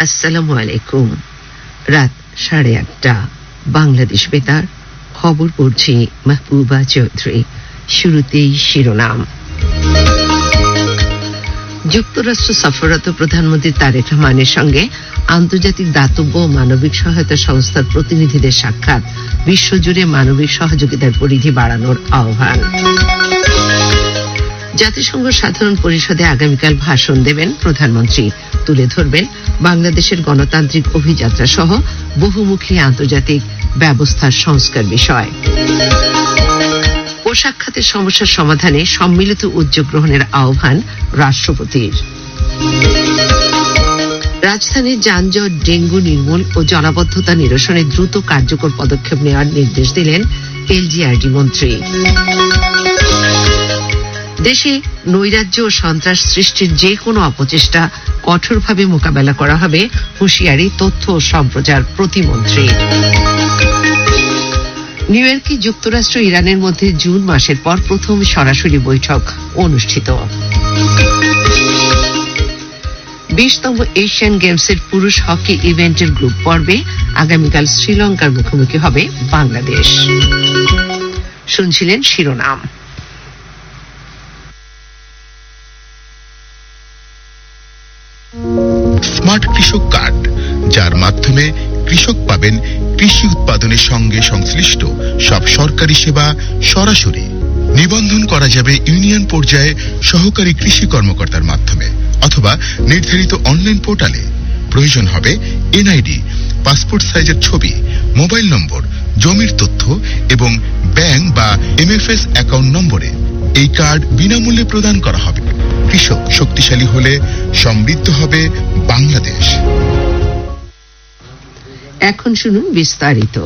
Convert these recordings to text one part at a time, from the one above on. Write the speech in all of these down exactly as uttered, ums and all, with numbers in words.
আসসালামু আলাইকুম। রাত সাড়ে আটটা বাংলাদেশ বেতার খবর পড়ছি মাহবুবা চৌধুরী। শুরুতেই শিরোনাম। যুক্তরাষ্ট্র সফররত প্রধানমন্ত্রী তারেক রহমানের সঙ্গে আন্তর্জাতিক দাতব্য ও মানবিক সহায়তা সংস্থার প্রতিনিধিদের সাক্ষাৎ, বিশ্বজুড়ে মানবিক সহযোগিতার পরিধি বাড়ানোর আহ্বান। জাতিসংঘ সাধারণ পরিষদে আগামীকাল ভাষণ দেবেন প্রধানমন্ত্রী। তুলে ধরবেন বাংলাদেশের গণতান্ত্রিক অভিযাত্রা সহ বহুমুখী আন্তর্জাতিক ব্যবস্থার সংস্কার বিষয়। পোশাক খাতের সমস্যার সমাধানে সম্মিলিত উদ্যোগ গ্রহণের আহ্বান রাষ্ট্রপতির। রাজধানীর যানজট, ডেঙ্গু নির্মূল ও জলাবদ্ধতা নিরসনে দ্রুত কার্যকর পদক্ষেপ নেওয়ার নির্দেশ দিলেন এলজিআরডি মন্ত্রী। দেশে নৈরাজ্য ও সন্ত্রাস সৃষ্টির যে কোনো অপচেষ্টা কঠোরভাবে মোকাবেলা করা হবে, হুঁশিয়ারি তথ্য ও সম্প্রচার প্রতিমন্ত্রী। নিউ ইয়র্কে যুক্তরাষ্ট্র ইরানের মধ্যে জুন মাসের পর প্রথম সরাসরি বৈঠক অনুষ্ঠিত। বিশতম এশিয়ান গেমসের পুরুষ হকি ইভেন্টের গ্রুপ পর্বে আগামীকাল শ্রীলঙ্কার মুখোমুখি হবে বাংলাদেশ। শুনছিলেন শিরোনাম। স্মার্ট কৃষক কার্ড, যার মাধ্যমে কৃষক পাবেন কৃষি উৎপাদনের সঙ্গে সংশ্লিষ্ট সব সরকারি সেবা সরাসরি। নিবন্ধন করা যাবে ইউনিয়ন পর্যায়ে সহকারী কৃষি কর্মকর্তার মাধ্যমে অথবা নির্ধারিত অনলাইন পোর্টালে। প্রয়োজন হবে এনআইডি, পাসপোর্ট সাইজের ছবি, মোবাইল নম্বর, জমির তথ্য এবং ব্যাংক বা এমএফএস অ্যাকাউন্ট নম্বরে। এই কার্ড বিনামূল্যে প্রদান করা হবে। কৃষক শক্তিশালী হলে সমৃদ্ধ হবে বাংলাদেশ। এখন শুনুন বিস্তারিত।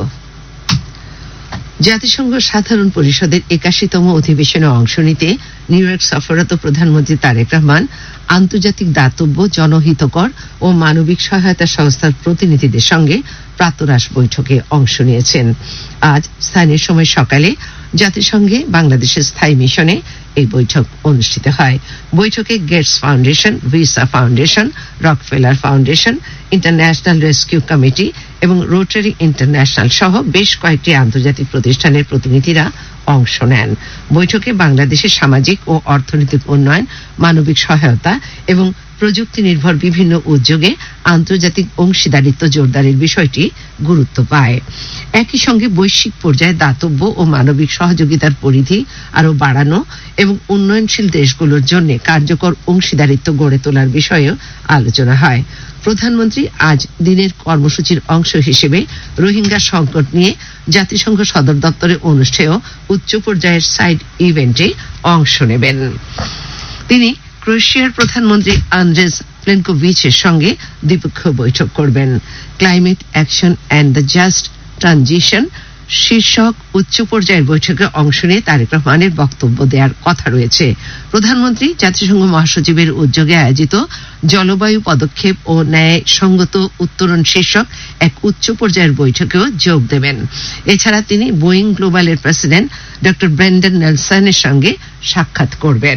জাতিসংঘ সাধারণ পরিষদের একাশিতম অধিবেশনে অংশ নিতে নিউ ইয়র্ক সফররত প্রধানমন্ত্রী তারেক রহমান আন্তর্জাতিক দাতব্য, জনহিতকর ও মানবিক সহায়তা সংস্থার প্রতিনিধিদের সঙ্গে প্রাতরাশ বৈঠকে অংশ নিয়েছেন। আজ স্থানীয় সময় সকালে জাতিসংঘে বাংলাদেশের স্থায়ী মিশনে এই বৈঠক অনুষ্ঠিত হয়। বৈঠকে Gates foundation, visa foundation, Rockefeller foundation, international rescue committee এবং রোটারি ইন্টারন্যাশনাল সহ বেশ কয়েকটি আন্তর্জাতিক প্রতিষ্ঠানের প্রতিনিধিরা অংশ নেন। বৈঠকে বাংলাদেশের সামাজিক ও অর্থনৈতিক উন্নয়ন, মানবিক সহায়তা এবং প্রযুক্তি নির্ভর বিভিন্ন উদ্যোগে আন্তর্জাতিক অংশীদারিত্ব জোরদারের বিষয়টি গুরুত্ব পায়। একই সঙ্গে বৈশ্বিক পর্যায়ে দাতব্য ও মানবিক সহযোগিতার পরিধি আরও বাড়ানো এবং উন্নয়নশীল দেশগুলোর জন্য কার্যকর অংশীদারিত্ব গড়ে তোলার বিষয়েও আলোচনা হয়। প্রধানমন্ত্রী আজ দিনের কর্মসূচির অংশ হিসেবে রোহিঙ্গা সংকট নিয়ে জাতিসংঘ সদর দপ্তরে অনুষ্ঠেয় উচ্চ পর্যায়ের সাইড ইভেন্টে অংশ নেবেন। তিনি ক্রোয়েশিয়ার প্রধানমন্ত্রী আন্দ্রেজ প্লেনকোভিচের সঙ্গে দ্বিপক্ষীয় বৈঠক করবেন। Climate action and the just transition শীর্ষক উচ্চ পর্যায়ের বৈঠকে অংশ নিয়ে তারেক রহমানের বক্তব্য দেওয়ার কথা রয়েছে। প্রধানমন্ত্রী জাতিসংঘ মহাসচিবের উদ্যোগে আয়োজিত জলবায়ু পদক্ষেপ ও ন্যায় সঙ্গত উত্তরণ শীর্ষক এক উচ্চ পর্যায়ের বৈঠকেও যোগ দেবেন। এছাড়া তিনি বোয়িং গ্লোবালের প্রেসিডেন্ট ডক্টর ব্রেন্ডন নেলসনের সঙ্গে সাক্ষাৎ করবেন।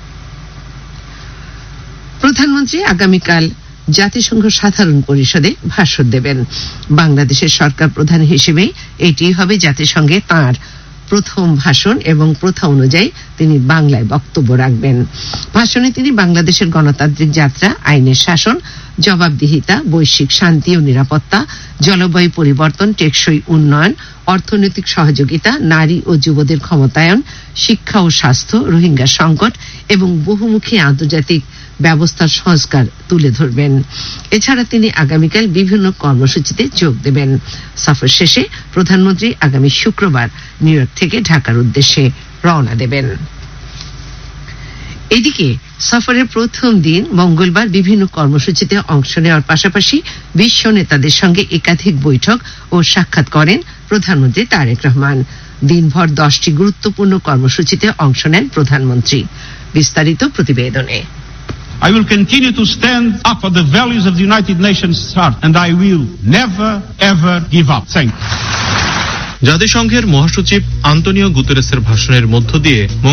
প্রধানমন্ত্রী আগামীকাল জাতিসংঘ সাধারণ পরিষদে ভাষণ দেবেন। বাংলাদেশের সরকার প্রধান হিসেবে এটি হবে জাতিসংঘে তাঁর প্রথম ভাষণ এবং প্রথা অনুযায়ী তিনি বাংলায় বক্তব্য রাখবেন। ভাষণে তিনি বাংলাদেশের গণতান্ত্রিক যাত্রা, আইনের শাসন, জবাবদিহিতা, বৈশ্বিক শান্তি ও নিরাপত্তা, জলবায়ু পরিবর্তন, টেকসই উন্নয়ন, অর্থনৈতিক সহযোগিতা, নারী ও যুবদের ক্ষমতায়ন, শিক্ষা ও স্বাস্থ্য, রোহিঙ্গা সংকট এবং বহুমুখী আন্তর্জাতিক ব্যবস্থার সংস্কার তুলে ধরবেন। এছাড়া তিনি আগামীকাল বিভিন্ন কর্মসূচিতে যোগ দেবেন। সফর শেষে প্রধানমন্ত্রী আগামী শুক্রবার নিউ ইয়র্ক থেকে ঢাকার উদ্দেশ্যে রওনা দেবেন। এদিকে সফরের প্রথম দিন মঙ্গলবার বিভিন্ন কর্মসূচিতে অংশ নেওয়ার পাশাপাশি বিশ্ব নেতাদের সঙ্গে একাধিক বৈঠক ও সাক্ষাৎ করেন প্রধানমন্ত্রী তারেক রহমান। দিনভর দশটি গুরুত্বপূর্ণ কর্মসূচিতে অংশ নেন প্রধানমন্ত্রী। বিস্তারিত প্রতিবেদনে। I will continue to stand up for the values of the United Nations Charter, and I will never ever give up. Thank you. জাতিসংঘের মহাসচিব আন্তোনিও গুতেরেসের ভাষণের মধ্য দিয়ে